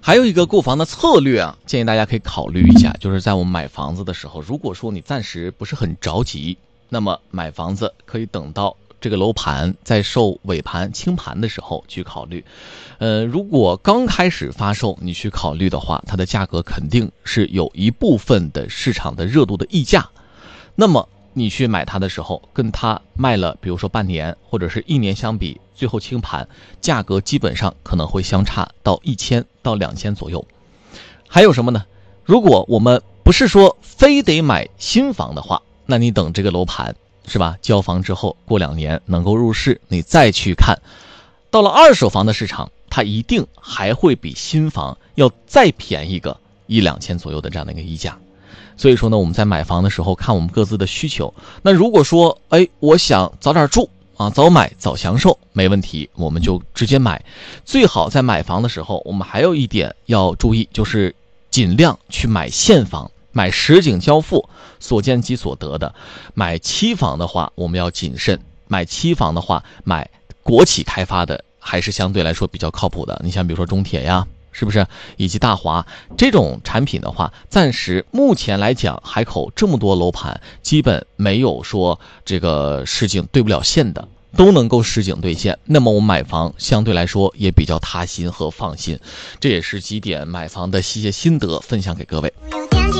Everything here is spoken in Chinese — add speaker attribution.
Speaker 1: 还有一个购房的策略啊，建议大家可以考虑一下，就是在我们买房子的时候，如果说你暂时不是很着急，那么买房子可以等到这个楼盘在售尾盘清盘的时候去考虑。如果刚开始发售你去考虑的话，它的价格肯定是有一部分的市场的热度的溢价，那么你去买它的时候，跟它卖了比如说半年或者是1年相比，最后清盘价格基本上可能会相差到1000到2000左右。还有什么呢？如果我们不是说非得买新房的话，那你等这个楼盘是吧，交房之后过2年能够入市，你再去看，到了二手房的市场，它一定还会比新房要再便宜个1-2千左右的这样的一个溢价。所以说呢，我们在买房的时候看我们各自的需求。那如果说我想早点住啊，早买早享受，没问题，我们就直接买。最好在买房的时候，我们还有一点要注意，就是尽量去买现房，买实景交付所见即所得的。买期房的话我们要谨慎，买期房的话买国企开发的还是相对来说比较靠谱的。你像比如说中铁呀，是不是，以及大华这种产品的话，暂时目前来讲，海口这么多楼盘基本没有说这个实景兑不了现的，都能够实景兑现，那么我们买房相对来说也比较踏心和放心。这也是几点买房的一些心得分享给各位。